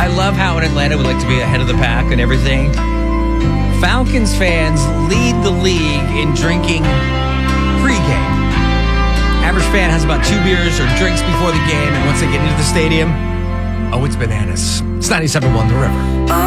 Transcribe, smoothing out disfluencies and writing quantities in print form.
I love how in Atlanta we like to be ahead of the pack and everything. Falcons fans lead the league in drinking pregame. Average fan has about 2 beers or drinks before the game, and once they get into the stadium, it's bananas. It's 97.1 The River.